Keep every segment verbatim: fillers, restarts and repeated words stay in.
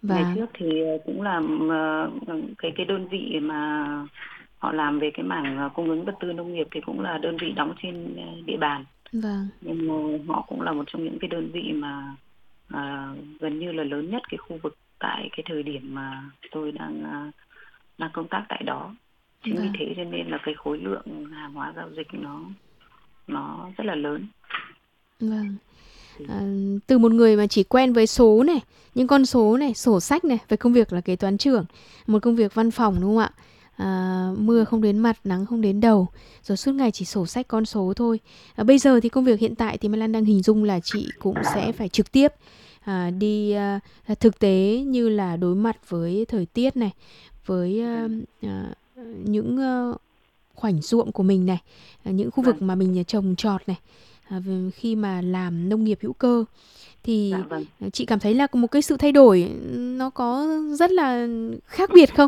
Ngày Vâng, trước thì ờ, cũng làm ờ, cái cái đơn vị mà họ làm về cái mảng ờ, cung ứng vật tư nông nghiệp thì cũng là đơn vị đóng trên ờ, địa bàn, vâng, nhưng mà họ cũng là một trong những cái đơn vị mà à, gần như là lớn nhất cái khu vực tại cái thời điểm mà tôi đang à, đang công tác tại đó. Chính vì vâng, thế cho nên là cái khối lượng hàng hóa giao dịch nó nó rất là lớn. vâng. Ừ. À, từ một người mà chỉ quen với số này, những con số này, sổ sách này, với công việc là kế toán trưởng, một công việc văn phòng đúng không ạ? À, mưa không đến mặt, nắng không đến đầu, rồi suốt ngày chỉ sổ sách con số thôi. À, bây giờ thì công việc hiện tại thì Mai Lan đang hình dung là chị cũng sẽ phải trực tiếp à, đi à, thực tế, như là đối mặt với thời tiết này, với à, Vâng, à, những à, khoảnh ruộng của mình này, à, những khu vực vâng, mà mình trồng trọt này, à, khi mà làm nông nghiệp hữu cơ dạ thì vâng. à, chị cảm thấy là một cái sự thay đổi nó có rất là khác biệt không?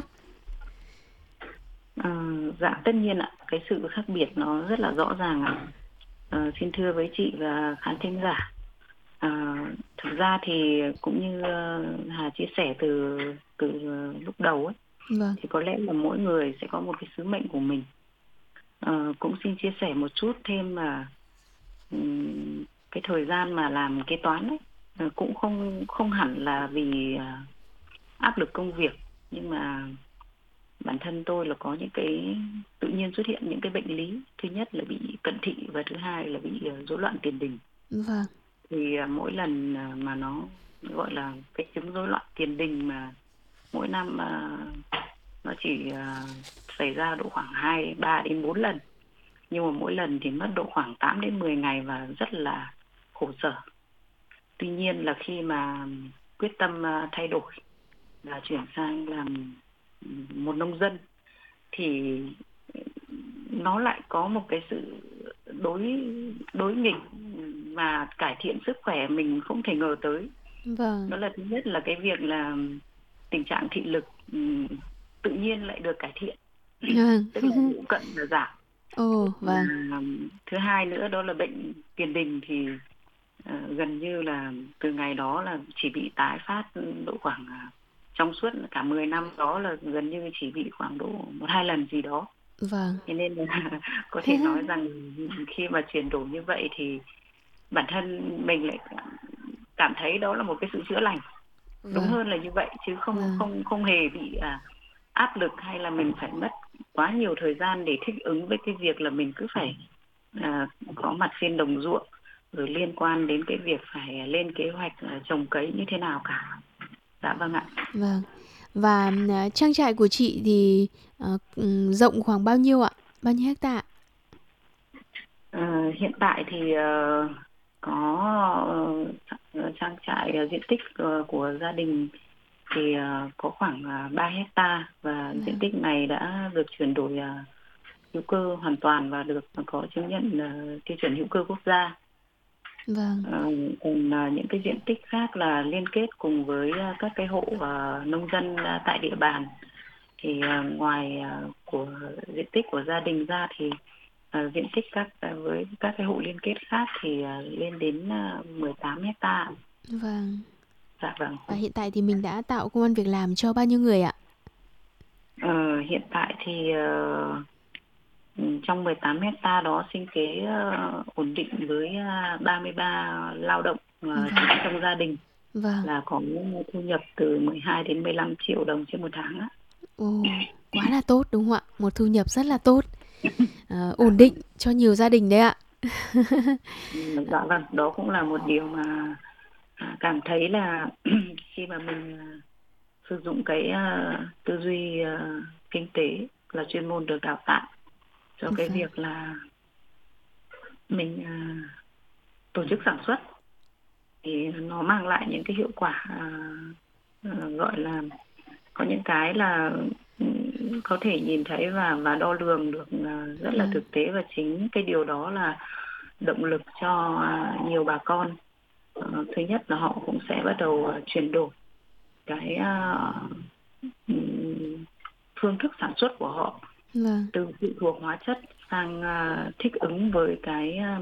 Ờ, dạ tất nhiên ạ, cái sự khác biệt nó rất là rõ ràng ạ. Ờ, xin thưa với chị và khán thính giả. Ờ, thực ra thì cũng như ờ, Hà chia sẻ từ từ lúc đầu ấy, Vâng, thì có lẽ là mỗi người sẽ có một cái sứ mệnh của mình. Ờ, cũng xin chia sẻ một chút thêm là ừm, cái thời gian mà làm kế toán ấy ờ, cũng không không hẳn là vì à, áp lực công việc, nhưng mà bản thân tôi là có những cái tự nhiên xuất hiện những cái bệnh lý. Thứ nhất là bị cận thị và thứ hai là bị ờ, rối loạn tiền đình. vâng, Thì à, mỗi lần à, mà nó gọi là cái chứng rối loạn tiền đình mà mỗi năm à, nó chỉ à, xảy ra độ khoảng hai ba đến bốn lần, nhưng mà mỗi lần thì mất độ khoảng tám đến mười ngày và rất là khổ sở. Tuy nhiên là khi mà quyết tâm à, thay đổi và chuyển sang làm một nông dân thì nó lại có một cái sự đối đối nghịch và cải thiện sức khỏe mình không thể ngờ tới. vâng, Đó là thứ nhất là cái việc là tình trạng thị lực ừm, tự nhiên lại được cải thiện, vâng, tức là độ cận là giảm. ồ, Và vâng, thứ hai nữa đó là bệnh tiền đình thì ờ, gần như là từ ngày đó là chỉ bị tái phát độ khoảng à, trong suốt cả mười năm đó là gần như chỉ bị khoảng độ một hai lần gì đó. vâng, Thế nên là có thể nói rằng khi mà chuyển đổi như vậy thì bản thân mình lại cảm thấy đó là một cái sự chữa lành, đúng vâng, hơn là như vậy, chứ không vâng, không không hề bị à, áp lực hay là mình phải mất quá nhiều thời gian để thích ứng với cái việc là mình cứ phải à, có mặt trên đồng ruộng, rồi liên quan đến cái việc phải lên kế hoạch à, trồng cấy như thế nào cả. Dạ vâng ạ. vâng. Và à, trang trại của chị thì ờ, ừm, rộng khoảng bao nhiêu ạ? Bao nhiêu hecta ạ? Ờ, hiện tại thì ờ, có ờ, trang trại ờ, diện tích ờ, của gia đình thì ờ, có khoảng uh, ba hecta, và diện Vâng, tích này đã được chuyển đổi ờ, hữu cơ hoàn toàn và được có chứng nhận ờ, tiêu chuẩn hữu cơ quốc gia. vâng, Ờ, còn ờ, những cái diện tích khác là liên kết cùng với ờ, các cái hộ ờ, nông dân ờ, tại địa bàn. Thì ờ, ngoài ờ, của diện tích của gia đình ra thì ờ, diện tích các ờ, với các cái hộ liên kết khác thì ờ, lên đến uh, mười tám hecta. vâng. Dạ vâng. Và hiện tại thì mình đã tạo công ăn việc làm cho bao nhiêu người ạ? Ờ, hiện tại thì ờ, ừ, trong mười tám hecta đó sinh kế ờ, ổn định với uh, ba mươi ba lao động ờ, chính Vâng, trong gia đình, vâng. là có thu nhập từ mười hai đến mười lăm triệu đồng trên một tháng á. Ồ, quá là tốt đúng không ạ? Một thu nhập rất là tốt, ờ, Dạ ổn định vâng. cho nhiều gia đình đấy ạ. Ừ, dạ vâng, đó cũng là một điều mà à, cảm thấy là khi mà mình à, sử dụng cái à, tư duy à, kinh tế là chuyên môn được đào tạo cho cái Vâng, việc là mình à, tổ chức sản xuất thì nó mang lại những cái hiệu quả à, à, gọi là có những cái là ừ, có thể nhìn thấy và và đo lường được à, rất là vâng, thực tế, và chính cái điều đó là động lực cho à, nhiều bà con. Ờ, thứ nhất là họ cũng sẽ bắt đầu à, chuyển đổi cái à, ừm, phương thức sản xuất của họ vâng, từ phụ thuộc hóa chất sang à, thích ứng với cái à,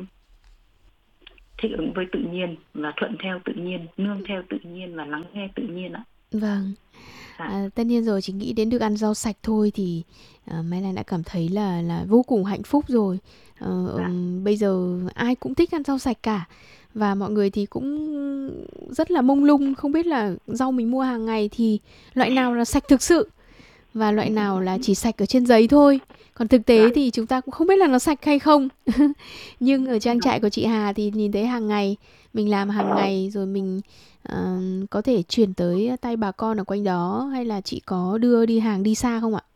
thích ứng với tự nhiên và thuận theo tự nhiên, nương theo tự nhiên và lắng nghe tự nhiên ạ. Vâng. Dạ, À, tất nhiên rồi, chỉ nghĩ đến được ăn rau sạch thôi thì à, Mai Lan đã cảm thấy là là vô cùng hạnh phúc rồi. Ờ, dạ, ừm, bây giờ ai cũng thích ăn rau sạch cả, và mọi người thì cũng rất là mông lung, không biết là rau mình mua hàng ngày thì loại nào là sạch thực sự và loại nào là chỉ sạch ở trên giấy thôi. Còn thực dạ, tế thì chúng ta cũng không biết là nó sạch hay không. Nhưng ở trang dạ. trại của chị Hà thì nhìn thấy hàng ngày, mình làm hàng ngày rồi mình ờ, có thể chuyển tới tay bà con ở quanh đó, hay là chị có đưa đi hàng đi xa không ạ?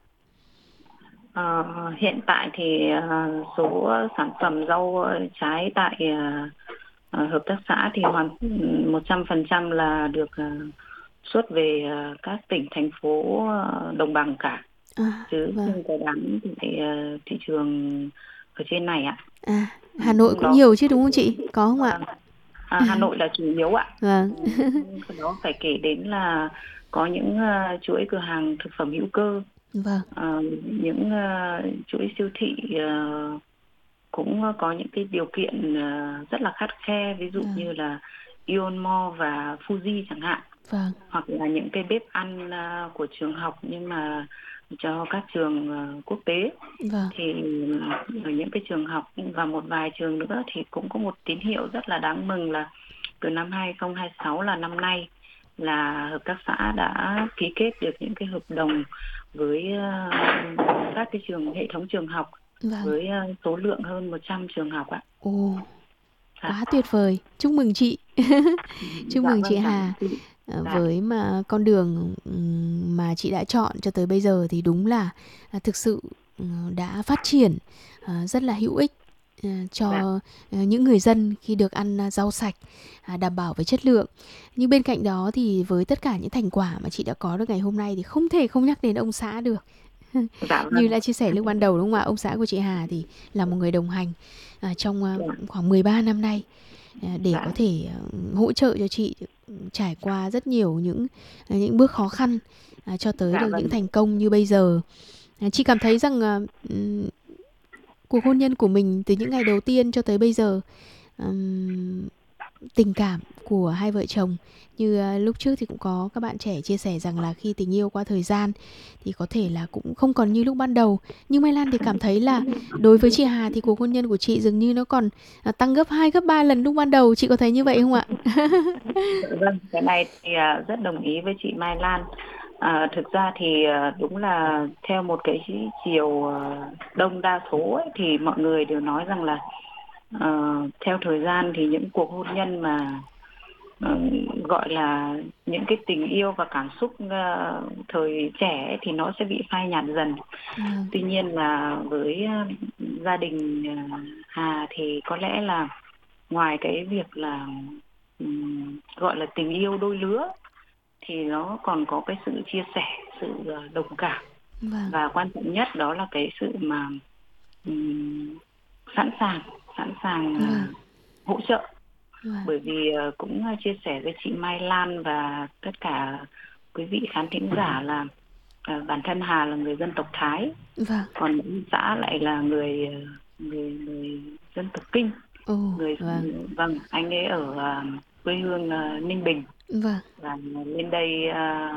Ờ, hiện tại thì ờ, số sản phẩm rau trái tại ờ, ờ, hợp tác xã thì hoàn một trăm phần trăm là được ờ, xuất về ờ, các tỉnh thành phố ờ, đồng bằng cả, À, chứ vâng. không có bán tại ờ, thị trường ở trên này ạ. À, Ừ, Hà Nội trong cũng đó nhiều chứ đúng không chị? Có không ạ? vâng, à, Hà Nội là chủ yếu ạ. Vâng. Ừ, trong đó phải kể đến là có những ờ, chuỗi cửa hàng thực phẩm hữu cơ, Vâng. ờ, những ờ, chuỗi siêu thị ờ, cũng có những cái điều kiện ờ, rất là khắt khe, ví dụ Vâng. như là Ion Mall và Fuji chẳng hạn, Vâng. hoặc là những cái bếp ăn ờ, của trường học nhưng mà cho các trường ờ, quốc tế. Vâng. Thì ở những cái trường học và một vài trường nữa thì cũng có một tín hiệu rất là đáng mừng là từ năm hai không hai sáu là năm nay là hợp tác xã đã ký kết được những cái hợp đồng với ờ, các cái trường hệ thống trường học Vâng. với ờ, số lượng hơn một trăm trường học ạ. Ồ, Dạ, quá tuyệt vời. Chúc mừng chị. Chúc dạ mừng chị vâng, cảm ơn Hà. chị. Ờ, Dạ, với mà con đường ừm, mà chị đã chọn cho tới bây giờ thì đúng là, là thực sự ừ, đã phát triển ờ, rất là hữu ích ờ, cho dạ, ờ, những người dân khi được ăn à, rau sạch, à, đảm bảo về chất lượng. Nhưng bên cạnh đó thì với tất cả những thành quả mà chị đã có được ngày hôm nay thì không thể không nhắc đến ông xã được. dạ Như vâng, đã chia sẻ lúc ban đầu đúng không ạ? Ông xã của chị Hà thì là một người đồng hành à, trong à, dạ, khoảng mười ba năm nay, à, để có dạ, thể à, hỗ trợ cho chị trải qua rất nhiều những à, những bước khó khăn, à, cho tới dạ được những vâng. thành công như bây giờ. À, chị cảm thấy rằng à, ừm, cuộc hôn nhân của mình từ những ngày đầu tiên cho tới bây giờ, ừm, tình cảm của hai vợ chồng, như à, lúc trước thì cũng có các bạn trẻ chia sẻ rằng là khi tình yêu qua thời gian thì có thể là cũng không còn như lúc ban đầu, nhưng Mai Lan thì cảm thấy là đối với chị Hà thì cuộc hôn nhân của chị dường như nó còn à, tăng gấp hai gấp ba lần lúc ban đầu. Chị có thấy như vậy không ạ? Dạ vâng, cái này thì à, rất đồng ý với chị Mai Lan. À, thực ra thì à, đúng là theo một cái chiều à, đông đa số ấy, thì mọi người đều nói rằng là ờ, theo thời gian thì những cuộc hôn nhân mà ờ, gọi là những cái tình yêu và cảm xúc ờ, thời trẻ ấy, thì nó sẽ bị phai nhạt dần. Vâng. Tuy nhiên là với ờ, gia đình ờ, Hà thì có lẽ là ngoài cái việc là ừm, gọi là tình yêu đôi lứa thì nó còn có cái sự chia sẻ, sự ờ, đồng cảm, Vâng. và quan trọng nhất đó là cái sự mà ừm, sẵn sàng sẵn sàng Vâng. ờ, hỗ trợ. Vâng. Bởi vì ờ, cũng ờ, chia sẻ với chị Mai Lan và tất cả quý vị khán thính giả là ờ, bản thân Hà là người dân tộc Thái, Vâng. còn ông xã lại là người ờ, người người dân tộc Kinh. Ồ. Người Vâng. vâng, anh ấy ở ờ, quê hương ờ, Ninh Bình, Vâng. và lên đây ờ,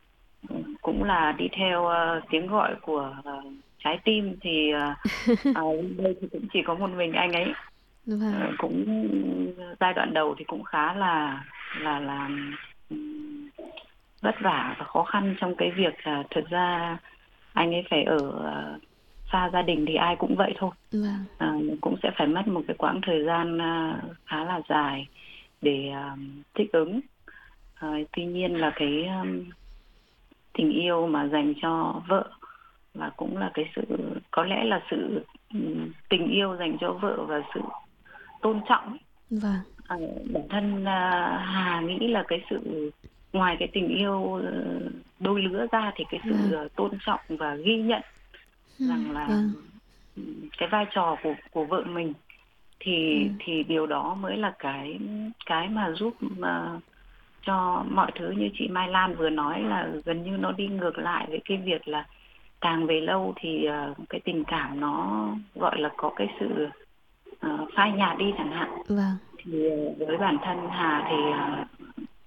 cũng là đi theo ờ, tiếng gọi của ờ, trái tim thì ờ, ờ, lên đây thì cũng chỉ có một mình anh ấy. Ờ, Vâng. cũng giai đoạn đầu thì cũng khá là là là ừm, vất vả và khó khăn trong cái việc là thực ra anh ấy phải ở ờ, xa gia đình thì ai cũng vậy thôi. Vâng. Ờ, cũng sẽ phải mất một cái quãng thời gian ờ, khá là dài để ờ, thích ứng. Ờ, tuy nhiên là cái ừm, tình yêu mà dành cho vợ và cũng là cái sự, có lẽ là sự ừm, tình yêu dành cho vợ và sự tôn trọng ấy. Vâng. Ờ, bản thân à, Hà nghĩ là cái sự, ngoài cái tình yêu ờ, đôi lứa ra thì cái sự Vâng. ờ, tôn trọng và ghi nhận Ừm, rằng là vâng. ừm, cái vai trò của của vợ mình thì Vâng. thì điều đó mới là cái cái mà giúp mà cho mọi thứ như chị Mai Lan vừa nói là gần như nó đi ngược lại với cái việc là càng về lâu thì ờ, cái tình cảm nó gọi là có cái sự ờ, phai nhạt đi chẳng hạn. Vâng. Thì ờ, với bản thân Hà thì ờ,